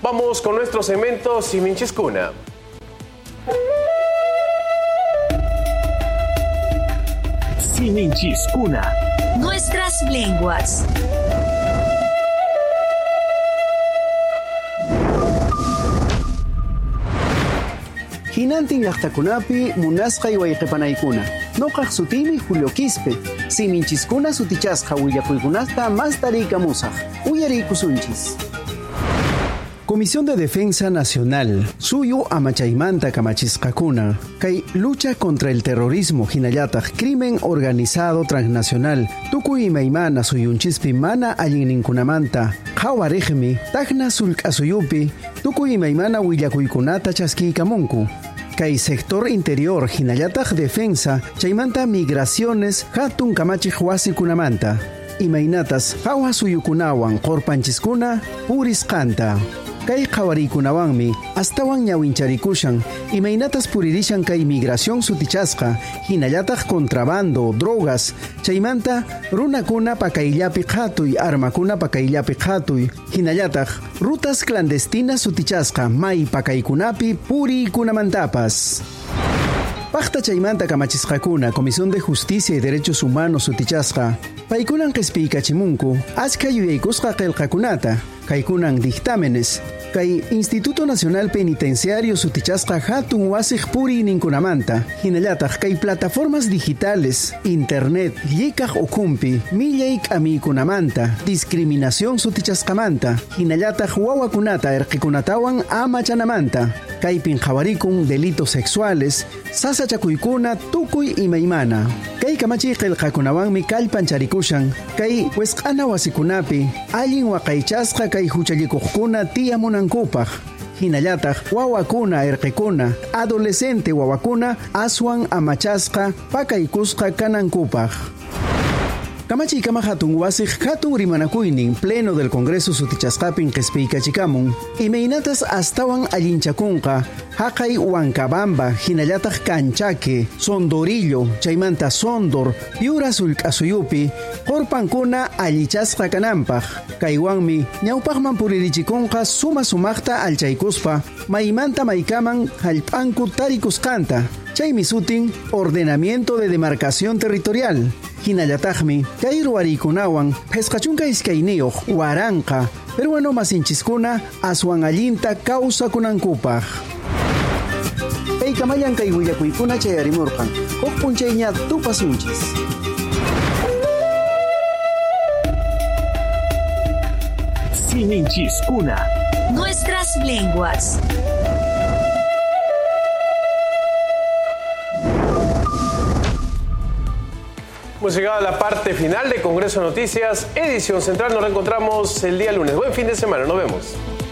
Vamos con nuestro segmento Siminchiskuna. Siminchiskuna. Nuestras lenguas. Hinantin llaqtakunapi munasqay wayqipanaykuna. Nuqaq sutimi Julio Quispe. Siminchiskuna sutichasqa willakuykunata más tariykamusaq. Uyariykusunchis. Comisión de Defensa Nacional, suyu amachaymanta kamachisqakuna, kay lucha contra el terrorismo hinallataq crimen organizado transnacional, tukuy imaymana suyunchispi mana allinninkunamanta, qhawarijmi, taqna sulk'asuyupi, tukuy imaymana willakuykunata chaskiykamunku. Kay sector interior hinallataq defensa, chaymanta migraciones hatun kamachiq wasikunamanta. Imaynatas qhawa suyukunawan qorpanchiskuna purisqanta. Kay qhawariykunawanmi astawan ñawincharicushan imaynatas puririshan kay migración sutichasqa hinallataq contrabando, drogas, chaymanta runakuna pakayllapi qhatuy, armakuna pakayllapi qhatuy, hinallataq rutas clandestinas sutichasqa may pakaykunapi puriykunamantapas. Paqta chaymanta kamachisqakuna Comisión de Justicia y Derechos Humanos sutichasqa paykunan q'ispiykachimunku askha yuyaykusqa qillqakunata kaykunan dictámenes kay Instituto Nacional Penitenciario sutichasqa hatun wasiq puriyninkunamanta hinallataq kay plataformas digitales internet llikaq ukumpi millay k'amiykunamanta discriminación sutichasqamanta hinallataq wawakunata irqikunatawan amachanamanta kaypin qhawarikun delitos sexuales sasachakuykuna tukuy imaymana kay kamachiy qillqakunawanmi kallpancharikushan kay wesq'ana wasikunapi allin waqaychasqa kay huchallikuqkuna tiyamunankupaq hinallataq wawakuna irqikuna adolescente wawakuna aswan amachasqa pakaykusqa kanankupaq. Kamachiykama hatun wasiq hatun rimanakuynin pleno del Congreso sutichasqapin q'ispiykachicamun imaynatas astawan allinchakunqa haqay Huancabamba hinallataq Canchaque, Sondorillo, chaymanta Sondor, Piura sulk'asuyupi qorpankuna allichasqa kananpaq kaywanmi ñawpaqman puririchikunqa sumaqta alchaykuspa maymanta maykaman hallp'anku tarikusqanta chaymi sutin ordenamiento de demarcación territorial. Hinallataqmi kay ruwariykunawan qhisqachunqa iskayniyuq waranqa peruano masinchiskuna aswan allinta kawsakunankupaq. Kaykamallan kay willakuykuna chayarimurqan huk p'unchayña tupasunchis. Siminchiskuna. Nuestras lenguas. Hemos llegado a la parte final de Congreso Noticias, edición central. Nos reencontramos el día lunes. Buen fin de semana, nos vemos.